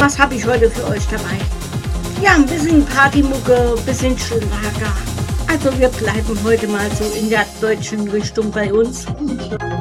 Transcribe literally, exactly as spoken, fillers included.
was habe ich heute für euch dabei? Ja, ein bisschen Partymucke, ein bisschen Schlager. Also wir bleiben heute mal so in der deutschen Richtung bei uns.